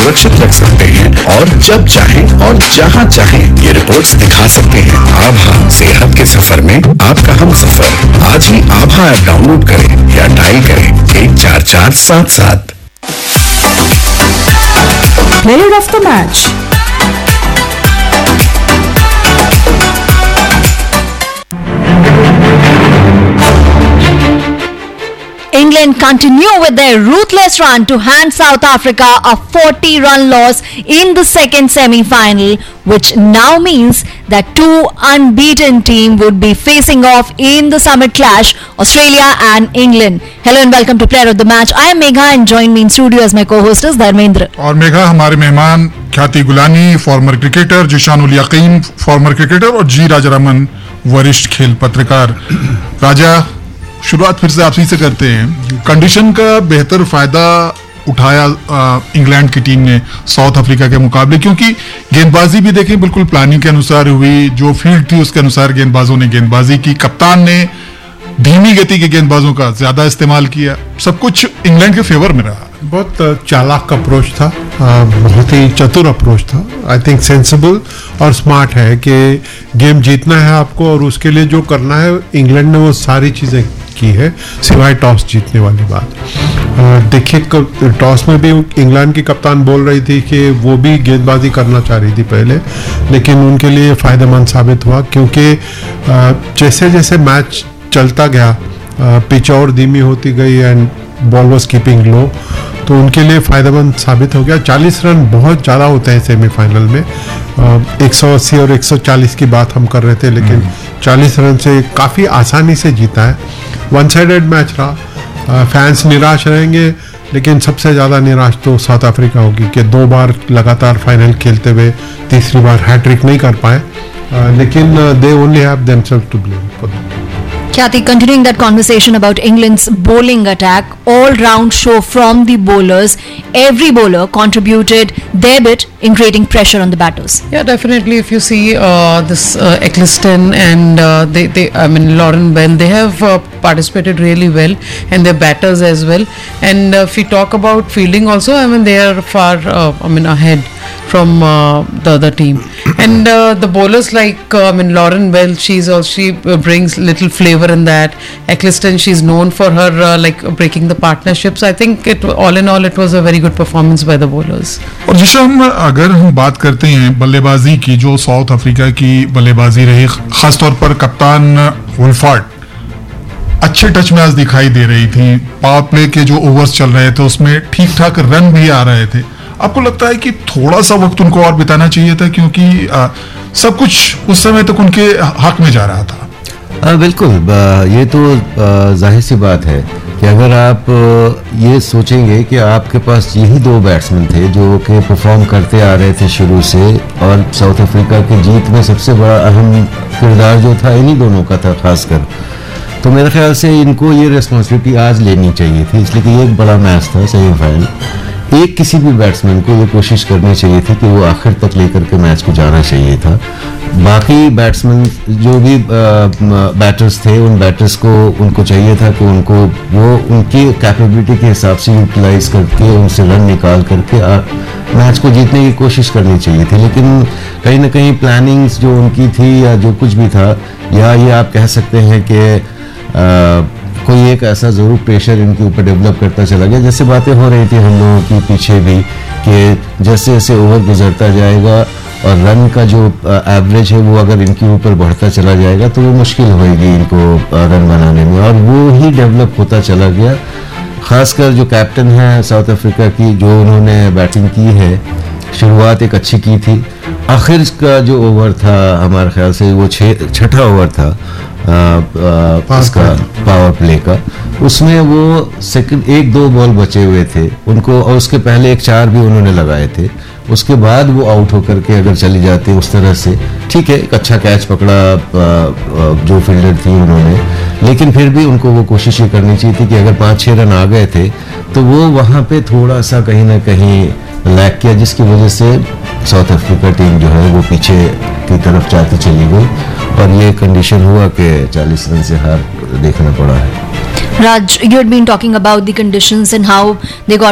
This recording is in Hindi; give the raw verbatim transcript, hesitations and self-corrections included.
सुरक्षित रख सकते हैं और जब चाहें और जहां चाहें ये रिपोर्ट्स दिखा सकते हैं। आभा सेहत के सफर में आपका हम सफर। आज ही आभा ऐप डाउनलोड करें या डायल करें एक चार चार सात सात। Player of the match. England continue with their ruthless run to hand South Africa a forty-run loss in the second semi-final, which now means that two unbeaten teams would be facing off in the summit clash, Australia and England. Hello and welcome to Player of the Match. I am Megha and join me in studio as my co-host is Dharmendra. और मेघा हमारे मेहमान ख्याति गुलानी फॉर्मर क्रिकेटर, जिशान उल यकीन फॉर्मर क्रिकेटर और जी राजारामन वरिष्ठ खेल पत्रकार। राजा, शुरुआत फिर से आपसी से करते हैं। कंडीशन का बेहतर फायदा उठाया इंग्लैंड की टीम ने साउथ अफ्रीका के मुकाबले, क्योंकि गेंदबाजी भी देखें बिल्कुल प्लानिंग के अनुसार हुई, जो फील्ड थी उसके अनुसार गेंदबाजों ने गेंदबाजी की, कप्तान ने धीमी गति के गेंदबाजों का ज्यादा इस्तेमाल किया, सब कुछ इंग्लैंड के फेवर में रहा। बहुत चालाक अप्रोच था, बहुत ही चतुर अप्रोच था। आई थिंक सेंसिबल और स्मार्ट है कि गेम जीतना है आपको और उसके लिए जो करना है, इंग्लैंड ने वो सारी चीज़ें की है सिवाय टॉस जीतने वाली बात। देखिए टॉस में भी इंग्लैंड की कप्तान बोल रही थी कि वो भी गेंदबाजी करना चाह रही थी पहले, लेकिन उनके लिए फ़ायदेमंद साबित हुआ, क्योंकि जैसे जैसे मैच चलता गया पिच और धीमी होती गई एंड बॉल वॉज कीपिंग लो, तो उनके लिए फ़ायदेमंद साबित हो गया। चालीस रन बहुत ज़्यादा होते हैं सेमीफाइनल में, एक सौ अस्सी और एक सौ चालीस की बात हम कर रहे थे, लेकिन चालीस रन से काफ़ी आसानी से जीता है। वन साइडेड मैच रहा, फैंस निराश रहेंगे, लेकिन सबसे ज़्यादा निराश तो साउथ अफ्रीका होगी कि दो बार लगातार फाइनल खेलते हुए तीसरी बार हैट्रिक नहीं कर पाए, लेकिन they only have themselves to blame for that. Khyati, continuing that conversation about England's bowling attack, all-round show from the bowlers. Every bowler contributed their bit in creating pressure on the batters. Yeah, definitely. If you see uh, this uh, Eccleston and uh, they, they, I mean Lauren Bell, they have uh, participated really well, and their batters as well. And uh, if we talk about fielding also, I mean they are far, uh, I mean ahead from uh, the other team. And uh, the bowlers like uh, I mean Lauren Bell, she's also, she uh, brings little flavor in that. Eccleston, she's known for her uh, like uh, breaking the partnerships. I think it all in all it was a very good performance by the bowlers. और जिसे हम अगर हम बात करते हैं बल्लेबाजी की, जो साउथ अफ्रीका की बल्लेबाजी रही, खासतौर पर कप्तान वुल्फार्ड अच्छे टच में आज दिखाई दे रही थी। पावर प्ले के जो ओवर्स चल रहे थे उसमें ठीक ठाक रन भी आ रहे थे। आपको लगता है कि थोड़ा सा वक्त उनको और बिताना चाहिए था, क्योंकि आ, सब कुछ उस समय तक उनके हक में जा रहा था? आ, बिल्कुल, ये तो जाहिर सी बात है कि अगर आप ये सोचेंगे कि आपके पास यही दो बैट्समैन थे जो कि परफॉर्म करते आ रहे थे शुरू से, और साउथ अफ्रीका की जीत में सबसे बड़ा अहम किरदार जो था इन्हीं दोनों का था खासकर, तो मेरे ख्याल से इनको ये रिस्पॉन्सिबिलिटी आज लेनी चाहिए थी, इसलिए कि ये एक बड़ा मैच था सेमीफाइनल। एक किसी भी बैट्समैन को ये कोशिश करनी चाहिए थी कि वो आखिर तक लेकर के मैच को जाना चाहिए था। बाकी बैट्समैन जो भी बैटर्स थे, उन बैटर्स को उनको चाहिए था कि उनको वो उनकी कैपेबिलिटी के हिसाब से यूटिलाइज करके उनसे रन निकाल करके आ, मैच को जीतने की कोशिश करनी चाहिए थी। लेकिन कहीं ना कहीं प्लानिंग्स जो उनकी थी या जो कुछ भी था, या ये आप कह सकते हैं कि कोई एक ऐसा ज़रूर प्रेशर इनके ऊपर डेवलप करता चला गया, जैसे बातें हो रही थी हम लोगों की पीछे भी कि जैसे जैसे ओवर गुजरता जाएगा और रन का जो एवरेज है वो अगर इनके ऊपर बढ़ता चला जाएगा तो वो मुश्किल होगी इनको रन बनाने में, और वो ही डेवलप होता चला गया। ख़ासकर जो कैप्टन है साउथ अफ्रीका की, जो उन्होंने बैटिंग की है, शुरुआत एक अच्छी की थी, आखिर का जो ओवर था हमारे ख्याल से वो छः छठा ओवर था आ, आ, इसका पावर प्ले का, उसमें वो सेकंड एक दो बॉल बचे हुए थे उनको, और उसके पहले एक चार भी उन्होंने लगाए थे, उसके बाद वो आउट होकर के अगर चली जाती उस तरह से, ठीक है एक अच्छा कैच पकड़ा जो फील्डर थी उन्होंने, लेकिन फिर भी उनको वो कोशिश ये करनी चाहिए थी कि अगर पाँच छः रन आ गए थे तो वो वहाँ पे थोड़ा सा कहीं ना कहीं लैक किया, जिसकी वजह से साउथ अफ्रीका टीम जो है वो पीछे की तरफ जाती चली गई और ये कंडीशन हुआ कि चालीस रन से हार देखना पड़ा है। Raj, you had been talking about the conditions and how they got